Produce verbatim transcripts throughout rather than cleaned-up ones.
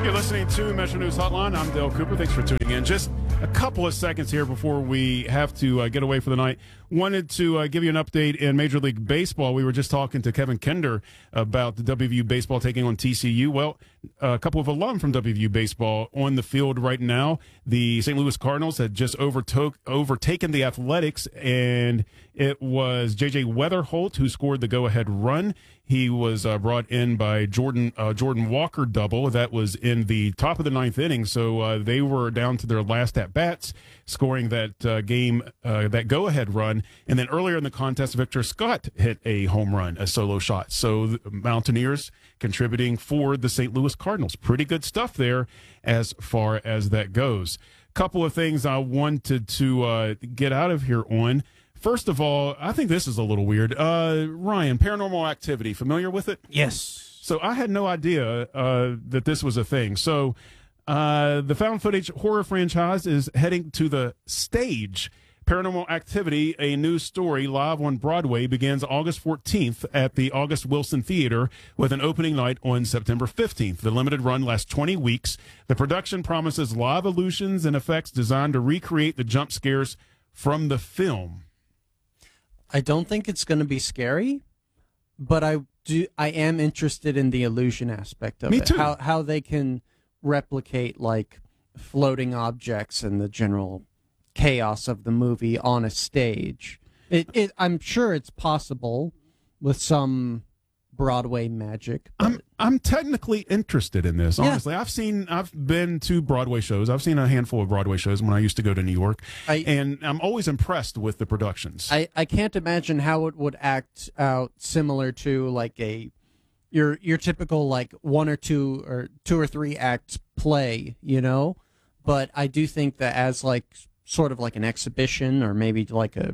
You're listening to Metro News Hotline. I'm Dale Cooper. Thanks for tuning in. Just a couple of seconds here before we have to uh, get away for the night. Wanted to uh, give you an update in Major League Baseball. We were just talking to Kevin Kinder about the W V U baseball taking on T C U. Well, a couple of alum from W V U baseball on the field right now. The Saint Louis Cardinals had just overtook, overtaken the Athletics, and it was J J Weatherholt who scored the go-ahead run. He was uh, brought in by Jordan uh, Jordan Walker double. That was in the top of the ninth inning, so uh, they were down to their last at-bats, scoring that uh, game, uh, that go-ahead run. And then earlier in the contest, Victor Scott hit a home run, a solo shot. So the Mountaineers contributing for the Saint Louis Cardinals. Pretty good stuff there as far as that goes. Couple of things I wanted to uh, get out of here on. First of all, I think this is a little weird. Uh, Ryan, Paranormal Activity, familiar with it? Yes. So I had no idea uh, that this was a thing. So uh, the found footage horror franchise is heading to the stage. Paranormal Activity, a new story live on Broadway, begins August fourteenth at the August Wilson Theater with an opening night on September fifteenth. The limited run lasts twenty weeks. The production promises live illusions and effects designed to recreate the jump scares from the film. I don't think it's going to be scary, but I do. I am interested in the illusion aspect of Me it. too. How how they can replicate like floating objects and the general chaos of the movie on a stage. It, it I'm sure it's possible with some Broadway magic. But... I'm I'm technically interested in this. Yeah. Honestly, I've seen I've been to Broadway shows. I've seen a handful of Broadway shows when I used to go to New York, I, and I'm always impressed with the productions. I, I can't imagine how it would act out similar to like a your your typical like one or two or two or three act play, you know. But I do think that as like sort of like an exhibition or maybe like a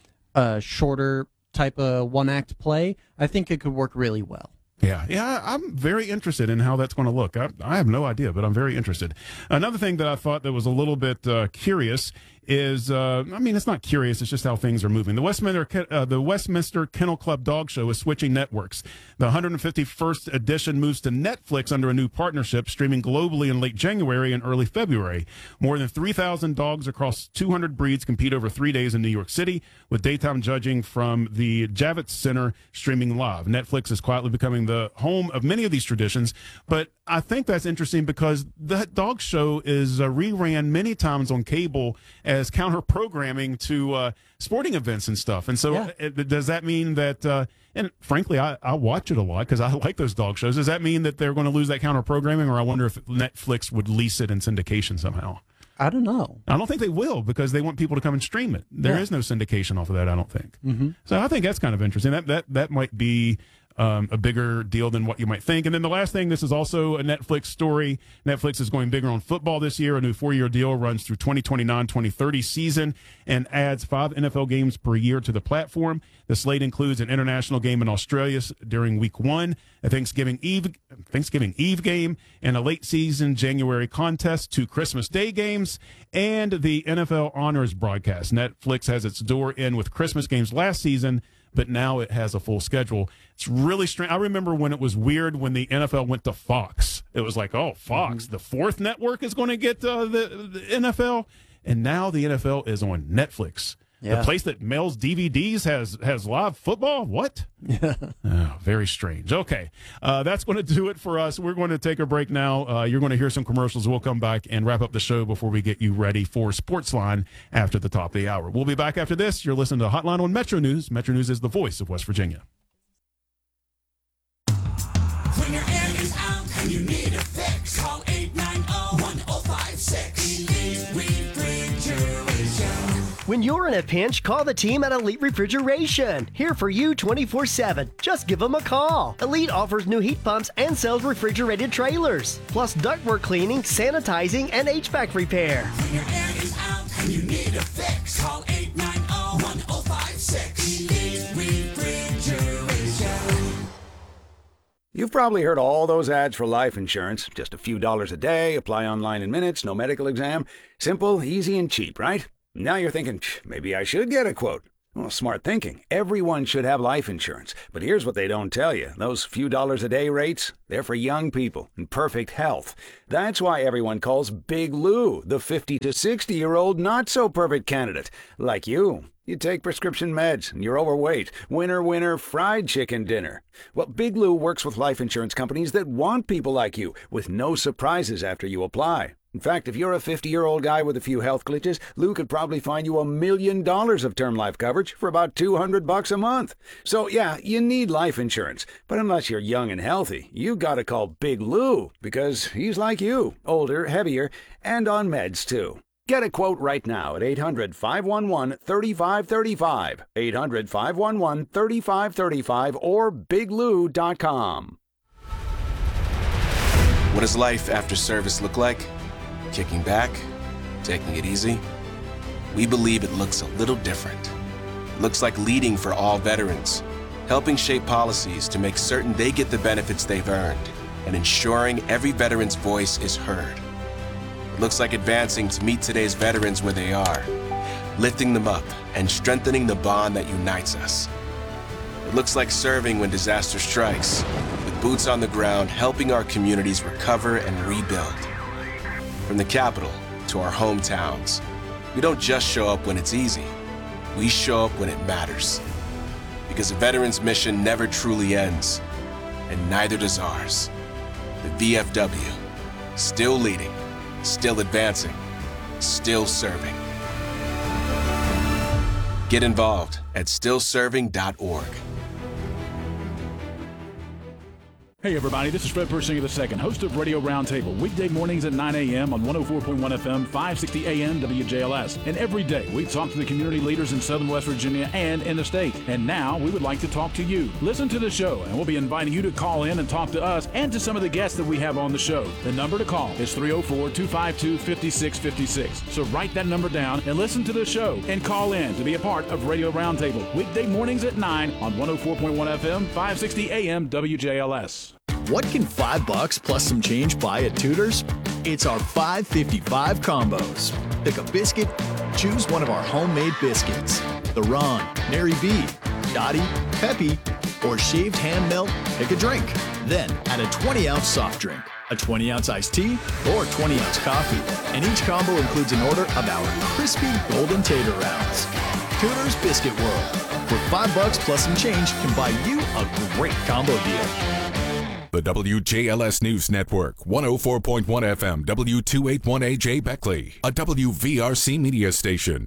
a shorter type of one act play, I think it could work really well. Yeah, yeah, I'm very interested in how that's going to look. I, I have no idea, but I'm very interested. Another thing that I thought that was a little bit uh, curious is, uh, I mean, it's not curious, it's just how things are moving. The Westminster, uh, the Westminster Kennel Club Dog Show is switching networks. The one hundred fifty-first edition moves to Netflix under a new partnership, streaming globally in late January and early February. More than three thousand dogs across two hundred breeds compete over three days in New York City, with daytime judging from the Javits Center streaming live. Netflix is quietly becoming the home of many of these traditions, but I think that's interesting because the dog show is uh, reran many times on cable as counter programming to uh, sporting events and stuff. And so Yeah. uh, does that mean that, uh, and frankly, I, I watch it a lot because I like those dog shows. Does that mean that they're going to lose that counter programming, or I wonder if Netflix would lease it in syndication somehow? I don't know. I don't think they will because they want people to come and stream it. There Yeah. is no syndication off of that, I don't think. Mm-hmm. So I think that's kind of interesting. That that that might be um, a bigger deal than what you might think. And then the last thing, this is also a Netflix story. Netflix is going bigger on football this year. A new four-year deal runs through twenty twenty-nine twenty thirty season and adds five N F L games per year to the platform. The slate includes an international game in Australia during week one, a Thanksgiving Eve Thanksgiving Eve game, and a late season January contest, two Christmas Day games, and the N F L Honors broadcast. Netflix has its door in with Christmas games last season, but now it has a full schedule. It's really strange. I remember when it was weird when the N F L went to Fox. It was like, oh, Fox, mm-hmm. the fourth network is going to get uh, the, the N F L. And now the N F L is on Netflix. Yeah. The place that mails D V Ds has has live football? What? Yeah. Oh, very strange. Okay. Uh, that's going to do it for us. We're going to take a break now. Uh, you're going to hear some commercials. We'll come back and wrap up the show before we get you ready for Sportsline after the top of the hour. We'll be back after this. You're listening to Hotline on Metro News. Metro News is the voice of West Virginia. When your air is out and you need a fix, call eight nine zero, one zero five six. Elite Refrigeration. When you're in a pinch, call the team at Elite Refrigeration. Here for you twenty-four seven. Just give them a call. Elite offers new heat pumps and sells refrigerated trailers, plus ductwork cleaning, sanitizing, and H V A C repair. When your air is out and you need a fix, call eight nine zero, one zero five six. Elite Refrigeration. You've probably heard all those ads for life insurance. Just a few dollars a day, apply online in minutes, no medical exam. Simple, easy, and cheap, right? Now you're thinking, maybe I should get a quote. Well, smart thinking. Everyone should have life insurance. But here's what they don't tell you. Those few dollars a day rates, they're for young people in perfect health. That's why everyone calls Big Lou the fifty to sixty-year-old not-so-perfect candidate. Like you. You take prescription meds and you're overweight. Winner, winner, fried chicken dinner. Well, Big Lou works with life insurance companies that want people like you, with no surprises after you apply. In fact, if you're a fifty-year-old guy with a few health glitches, Lou could probably find you a million dollars of term life coverage for about two hundred bucks a month. So yeah, you need life insurance. But unless you're young and healthy, you gotta call Big Lou, because he's like you, older, heavier, and on meds too. Get a quote right now at eight hundred, five one one, three five three five, eight hundred, five one one, three five three five, or big lou dot com. What does life after service look like? Kicking back? Taking it easy? We believe it looks a little different. It looks like leading for all veterans, helping shape policies to make certain they get the benefits they've earned, and ensuring every veteran's voice is heard. It looks like advancing to meet today's veterans where they are, lifting them up and strengthening the bond that unites us. It looks like serving when disaster strikes, with boots on the ground helping our communities recover and rebuild. From the capital to our hometowns, we don't just show up when it's easy, we show up when it matters. Because a veteran's mission never truly ends, and neither does ours. The V F W, still leading, still advancing, still serving. Get involved at still serving dot org. Hey everybody, this is Fred Persinger the second, host of Radio Roundtable, weekday mornings at nine a.m. on one oh four point one F M, five sixty A M W J L S. And every day we talk to the community leaders in Southern West Virginia and in the state. And now we would like to talk to you. Listen to the show, and we'll be inviting you to call in and talk to us and to some of the guests that we have on the show. The number to call is three oh four, two five two, five six five six. So write that number down and listen to the show and call in to be a part of Radio Roundtable, weekday mornings at nine on one oh four point one F M, five sixty A M W J L S. What can five bucks plus some change buy at Tudor's? It's our five fifty-five combos. Pick a biscuit, choose one of our homemade biscuits. The Ron, Nary B, Dottie, Peppy, or shaved ham melt, pick a drink. Then add a twenty ounce soft drink, a twenty ounce iced tea, or twenty ounce coffee. And each combo includes an order of our crispy golden tater rounds. Tudor's Biscuit World, where five bucks plus some change can buy you a great combo deal. The W J L S News Network, one oh four point one F M, W two eighty-one A J Beckley, a W V R C media station.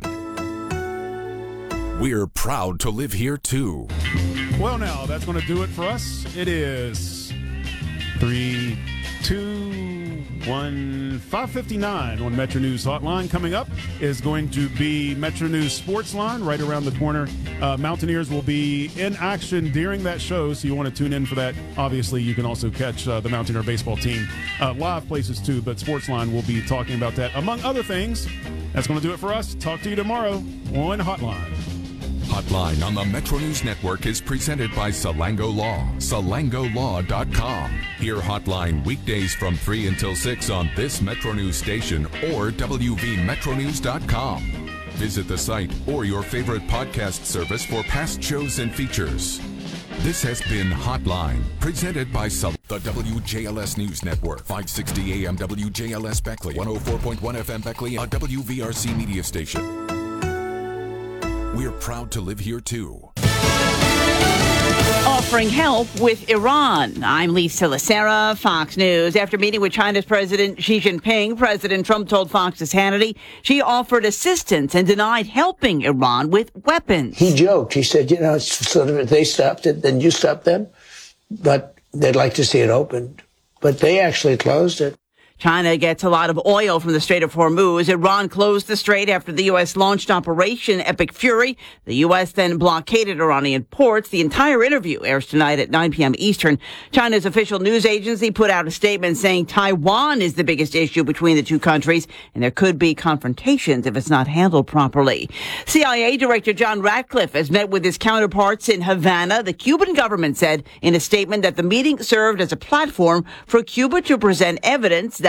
We're proud to live here, too. Well, now, that's going to do it for us. It is three, two, one, five fifty-nine on Metro News Hotline. Coming up is going to be Metro News Sports Line right around the corner. Uh, Mountaineers will be in action during that show, so you want to tune in for that. Obviously, you can also catch uh, the Mountaineer baseball team uh, live places too, but Sports Line will be talking about that, among other things. That's going to do it for us. Talk to you tomorrow on Hotline. Hotline on the Metro News Network is presented by Salango Law, salango law dot com. Hear Hotline weekdays from three until six on this Metro News station or w v metro news dot com. Visit the site or your favorite podcast service for past shows and features. This has been Hotline, presented by Sal- the W J L S News Network, five sixty A M W J L S Beckley, one oh four point one F M Beckley, a W V R C media station. We're proud to live here, too. Offering help with Iran. I'm Lisa Lacera, Fox News. After meeting with China's President Xi Jinping, President Trump told Fox's Hannity she offered assistance and denied helping Iran with weapons. He joked. He said, you know, it's sort of if they stopped it, then you stop them. But they'd like to see it opened. But they actually closed it. China gets a lot of oil from the Strait of Hormuz. Iran closed the strait after the U S launched Operation Epic Fury. The U S then blockaded Iranian ports. The entire interview airs tonight at nine p.m. Eastern. China's official news agency put out a statement saying Taiwan is the biggest issue between the two countries, and there could be confrontations if it's not handled properly. C I A Director John Ratcliffe has met with his counterparts in Havana. The Cuban government said in a statement that the meeting served as a platform for Cuba to present evidence that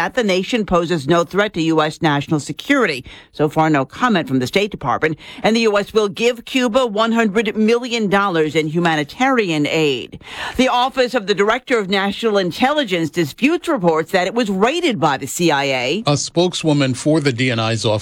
that the nation poses no threat to U S national security. So far, no comment from the State Department. And the U S will give Cuba one hundred million dollars in humanitarian aid. The Office of the Director of National Intelligence disputes reports that it was raided by the C I A. A spokeswoman for the D N I's office